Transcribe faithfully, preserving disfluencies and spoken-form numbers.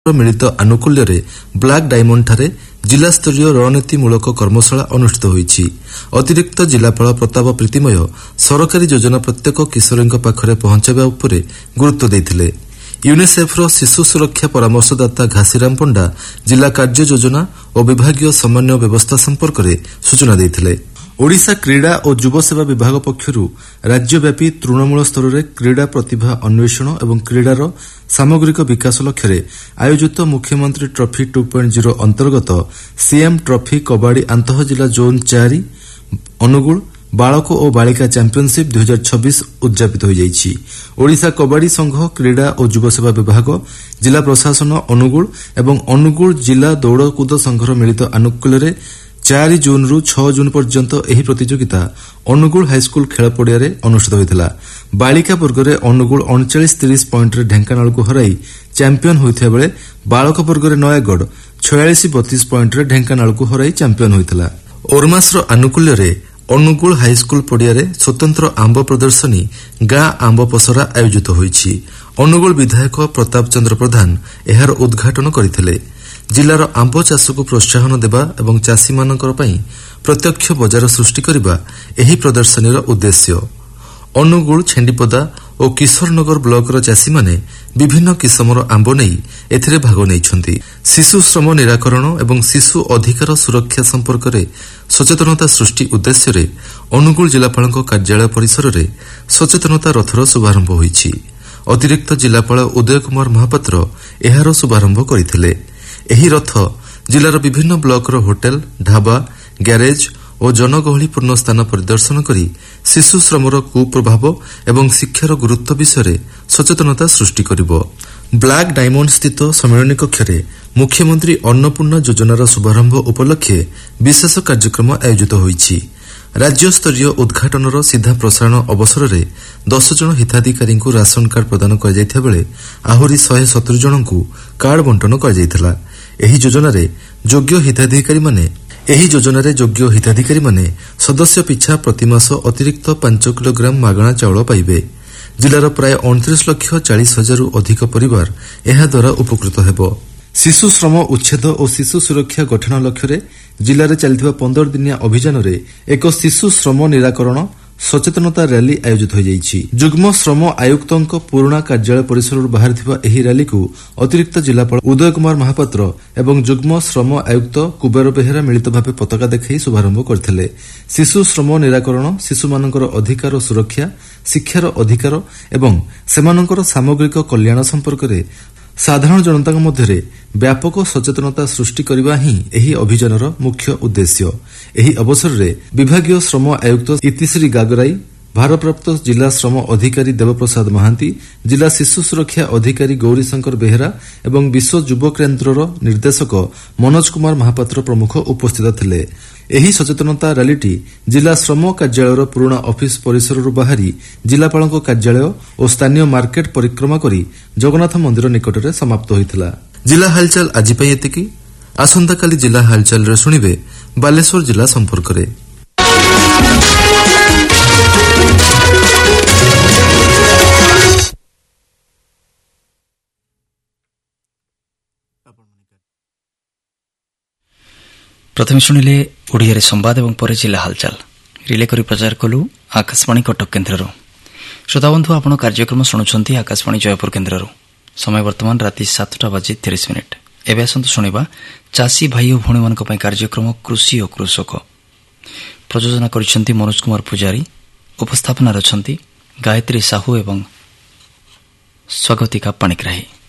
ମିଳିତ ଆନୁକୂଲ୍ୟରେ ବ୍ଲାକ୍ ଡାଇମଣ୍ଡଠାରେ ଜିଲ୍ଲାସ୍ତରୀୟ ରଣନୀତିମୂଳକ କର୍ମଶାଳା ଅନୁଷ୍ଠିତ ହୋଇଛି। ଅତିରିକ୍ତ ଜିଲ୍ଲାପାଳ ପ୍ରତାପ ପ୍ରୀତିମୟ ସରକାରୀ ଯୋଜନା ପ୍ରତ୍ୟେକ କିଶୋରୀଙ୍କ ପାଖରେ ପହଞ୍ଚାଇବା ଉପରେ ଗୁରୁତ୍ୱ ଦେଇଥିଲେ। ୟୁନିସେଫ୍ର ଶିଶୁ ସୁରକ୍ଷା ପରାମର୍ଶଦାତା ଘାସିରାମ ପଣ୍ଡା ଜିଲ୍ଲା କାର୍ଯ୍ୟ ଯୋଜନା ଓ ବିଭାଗୀୟ ସମନ୍ୱୟ ବ୍ୟବସ୍ଥା ସମ୍ପର୍କରେ ସୂଚନା ଦେଇଥିଲେ। ଓଡ଼ିଶା କ୍ରୀଡ଼ା ଓ ଯୁବସେବା ବିଭାଗ ପକ୍ଷରୁ ରାଜ୍ୟବ୍ୟାପୀ ତୃଣମୂଳ ସ୍ତରରେ କ୍ରୀଡ଼ା ପ୍ରତିଭା ଅନ୍ୱେଷଣ ଏବଂ କ୍ରୀଡ଼ାର ସାମଗ୍ରିକ ବିକାଶ ଲକ୍ଷ୍ୟରେ ଆୟୋଜିତ ମୁଖ୍ୟମନ୍ତ୍ରୀ ଟ୍ରଫି ଟୁ ପଏଣ୍ଟ ଜିରୋ ଅନ୍ତର୍ଗତ ସିଏମ୍ ଟ୍ରଫି କବାଡ଼ି ଆନ୍ତଃଜିଲ୍ଲା ଜୋନ୍ ଚାରି ଅନୁଗୁଳ ବାଳକ ଓ ବାଳିକା ଚାମ୍ପିୟନସିପ୍ ଦୁଇ ହଜାର ଛବିଶ ଉଦ୍ଯାପିତ ହୋଇଯାଇଛି। ଓଡ଼ିଶା କବାଡ଼ି ସଂଘ କ୍ରୀଡ଼ା ଓ ଯୁବସେବା ବିଭାଗ ଜିଲ୍ଲା ପ୍ରଶାସନ ଅନୁଗୁଳ ଏବଂ ଅନୁଗୁଳ ଜିଲ୍ଲା ଦୌଡ଼କୁଦ ସଂଘର ମିଳିତ ଆନୁକୂଲ୍ୟରେ ଚାରି ଜୁନ୍ରୁ ଛଅ ଜୁନ୍ ପର୍ଯ୍ୟନ୍ତ ଏହି ପ୍ରତିଯୋଗିତା ଅନୁଗୁଳ ହାଇସ୍କୁଲ ଖେଳ ପଡ଼ିଆରେ ଅନୁଷ୍ଠିତ ହୋଇଥିଲା। ବାଳିକା ବର୍ଗରେ ଅନୁଗୁଳ ଅଣଚାଳିଶ ତିରିଶ ପଏଣ୍ଟରେ ଢେଙ୍କାନାଳକୁ ହରାଇ ଚାମ୍ପିୟନ ହୋଇଥିବା ବେଳେ ବାଳକ ବର୍ଗରେ ନୟାଗଡ଼ ଛୟାଳିଶ ବତିଶ ପଏଣ୍ଟରେ ଢେଙ୍କାନାଳକୁ ହରାଇ ଚାମ୍ପିୟନ ହୋଇଥିଲା। ଓର୍ମାସର ଆନୁକୂଲ୍ୟରେ ଅନୁଗୁଳ ହାଇସ୍କୁଲ ପଡ଼ିଆରେ ସ୍ୱତନ୍ତ୍ର ଆମ୍ବ ପ୍ରଦର୍ଶନୀ ଗାଁ ଆମ୍ବ ପସରା ଆୟୋଜିତ ହୋଇଛି। ଅନୁଗୁଳ ବିଧାୟକ ପ୍ରତାପ ଚନ୍ଦ୍ର ପ୍ରଧାନ ଏହାର ଉଦ୍ଘାଟନ କରିଥିଲେ। ଜିଲ୍ଲାର ଆମ୍ବ ଚାଷକୁ ପ୍ରୋତ୍ସାହନ ଦେବା ଏବଂ ଚାଷୀମାନଙ୍କ ପାଇଁ ପ୍ରତ୍ୟକ୍ଷ ବଜାର ସୃଷ୍ଟି କରିବା ଏହି ପ୍ରଦର୍ଶନୀର ଉଦ୍ଦେଶ୍ୟ। ଅନୁଗୁଳ ଛେଣ୍ଡିପଦା ଓ କିଶୋରନଗର ବ୍ଲକର ଚାଷୀମାନେ ବିଭିନ୍ନ କିସମର ଆମ୍ବ ନେଇ ଏଥିରେ ଭାଗ ନେଇଛନ୍ତି। ଶିଶୁ ଶ୍ରମ ନିରାକରଣ ଏବଂ ଶିଶୁ ଅଧିକାର ସୁରକ୍ଷା ସମ୍ପର୍କରେ ସଚେତନତା ସୃଷ୍ଟି ଉଦ୍ଦେଶ୍ୟରେ ଅନୁଗୁଳ ଜିଲ୍ଲାପାଳଙ୍କ କାର୍ଯ୍ୟାଳୟ ପରିସରରେ ସଚେତନତା ରଥର ଶୁଭାରମ୍ଭ ହୋଇଛି। ଅତିରିକ୍ତ ଜିଲ୍ଲାପାଳ ଉଦୟ କୁମାର ମହାପାତ୍ର ଏହାର ଶୁଭାରମ୍ଭ କରିଥିଲେ। ଏହି ରଥ ଜିଲ୍ଲାର ବିଭିନ୍ନ ବ୍ଲକର ହୋଟେଲ ଢାବା ଗ୍ୟାରେଜ ଓ ଜନଗହଳିପୂର୍ଣ୍ଣ ସ୍ଥାନ ପରିଦର୍ଶନ କରି ଶିଶୁ ଶ୍ରମର କୁପ୍ରଭାବ ଏବଂ ଶିକ୍ଷାର ଗୁରୁତ୍ୱ ବିଷୟରେ ସଚେତନତା ସୃଷ୍ଟି କରିବ। ବ୍ଲାକ୍ ଡାଇମଣ୍ଡ ସ୍ଥିତ ସମ୍ମିଳନୀ କକ୍ଷରେ ମୁଖ୍ୟମନ୍ତ୍ରୀ ଅନ୍ନପୂର୍ଣ୍ଣା ଯୋଜନାର ଶୁଭାରମ୍ଭ ଉପଲକ୍ଷେ ବିଶେଷ କାର୍ଯ୍ୟକ୍ରମ ଆୟୋଜିତ ହୋଇଛି। ରାଜ୍ୟସ୍ତରୀୟ ଉଦ୍ଘାଟନର ସିଧା ପ୍ରସାରଣ ଅବସରରେ ଦଶ ଜଣ ହିତାଧିକାରୀଙ୍କୁ ରାସନ କାର୍ଡ ପ୍ରଦାନ କରାଯାଇଥିବା ବେଳେ ଆହୁରି ଶହେ ସତୁରି ଜଣଙ୍କୁ କାର୍ଡ ବଣ୍ଟନ କରାଯାଇଥିଲା। ଏହି ଯୋଜନାରେ ଯୋଗ୍ୟ ହିତାଧିକାରୀମାନେ ଏହି ଯୋଜନାରେ ଯୋଗ୍ୟ ହିତାଧିକାରୀମାନେ ସଦସ୍ୟ ପିଛା ପ୍ରତିମାସ ଅତିରିକ୍ତ ପାଞ୍ଚ କିଲୋଗ୍ରାମ ମାଗଣା ଚାଉଳ ପାଇବେ। ଜିଲ୍ଲାର ପ୍ରାୟ ଅଣତିରିଶ ଲକ୍ଷ ଚାଳିଶ ହଜାରରୁ ଅଧିକ ପରିବାର ଏହାଦ୍ୱାରା ଉପକୃତ ହେବ। ଶିଶୁ ଶ୍ରମ ଉଚ୍ଛେଦ ଓ ଶିଶୁ ସୁରକ୍ଷା ଗଠନ ଲକ୍ଷ୍ୟରେ ଜିଲ୍ଲାରେ ଚାଲିଥିବା ପନ୍ଦର ଦିନିଆ ଅଭିଯାନରେ ଏକ ଶିଶୁ ଶ୍ରମ ନିରାକରଣ ସଚେତନତା ର୍ୟାଲି ଆୟୋଜିତ ହୋଇଯାଇଛି। ଯୁଗ୍ମ ଶ୍ରମ ଆୟୁକ୍ତଙ୍କ ପୁରୁଣା କାର୍ଯ୍ୟାଳୟ ପରିସରରୁ ବାହାରିଥିବା ଏହି ର୍ୟାଲିକୁ ଅତିରିକ୍ତ ଜିଲ୍ଲାପାଳ ଉଦୟ କୁମାର ମହାପାତ୍ର ଏବଂ ଯୁଗ୍ମ ଶ୍ରମ ଆୟୁକ୍ତ କୁବେର ବେହେରା ମିଳିତ ଭାବେ ପତାକା ଦେଖାଇ ଶୁଭାରମ୍ଭ କରିଥିଲେ। ଶିଶୁ ଶ୍ରମ ନିରାକରଣ ଶିଶୁମାନଙ୍କର ଅଧିକାର ସୁରକ୍ଷା ଶିକ୍ଷାର ଅଧିକାର ଏବଂ ସେମାନଙ୍କର ସାମଗ୍ରିକ କଲ୍ୟାଣ ସମ୍ପର୍କରେ ସାଧାରଣ ଜନତାଙ୍କ ମଧ୍ୟରେ ବ୍ୟାପକ ସଚେତନତା ସୃଷ୍ଟି କରିବା ହିଁ ଏହି ଅଭିଯାନର ମୁଖ୍ୟ ଉଦ୍ଦେଶ୍ୟ। ଏହି ଅବସରରେ ବିଭାଗୀୟ ଶ୍ରମ ଆୟୁକ୍ତ ଇତିଶ୍ରୀ ଗାଗରାଇ ଭାରପ୍ରାପ୍ତ ଜିଲ୍ଲା ଶ୍ରମ ଅଧିକାରୀ ଦେବପ୍ରସାଦ ମହାନ୍ତି ଜିଲ୍ଲା ଶିଶୁ ସୁରକ୍ଷା ଅଧିକାରୀ ଗୌରୀଶଙ୍କର ବେହେରା ଏବଂ ବିଶ୍ୱ ଯୁବ କେନ୍ଦ୍ରର ନିର୍ଦ୍ଦେଶକ ମନୋଜ କୁମାର ମହାପାତ୍ର ପ୍ରମୁଖ ଉପସ୍ଥିତ ଥିଲେ। ଏହି ସଚେତନତା ର୍ୟାଲିଟି ଜିଲ୍ଲା ଶ୍ରମ କାର୍ଯ୍ୟାଳୟର ପୁରୁଣା ଅଫିସ ପରିସରରୁ ବାହାରି ଜିଲ୍ଲାପାଳଙ୍କ କାର୍ଯ୍ୟାଳୟ ଓ ସ୍ଥାନୀୟ ମାର୍କେଟ ପରିକ୍ରମା କରି ଜଗନ୍ନାଥ ମନ୍ଦିର ନିକଟରେ ସମାପ୍ତ ହୋଇଥିଲା। ଜିଲ୍ଲା ହାଲଚାଲ ଆଜି ପାଇଁ ଏତିକି। ଆସନ୍ତାକାଲି ଜିଲ୍ଲା ହାଲଚାଲରେ ଶୁଣିବେ ବାଲେଶ୍ୱର ଜିଲ୍ଲା ସମ୍ପର୍କରେ। प्रथमे शुणिले ओडियारे संवाद एवं पर जिला हालचाल रिले करी प्रचार कलु आकाशवाणी कटक केन्द्र। श्रोताबंधु आपण कार्यक्रम शुणुंट आकाशवाणी जयपुर केन्द्र। समय वर्तमान राति सातटा बाजी तीस मिनिट। एवं आसतु शुणा चाषी भाई और भौणी मान कार्यक्रम कृषि और कृषक। प्रयोजना करिसेंती मनोज कुमार पुजारी। उपस्थापना रचंती गायत्री साहू एवं स्वागतिका पाणिग्राही।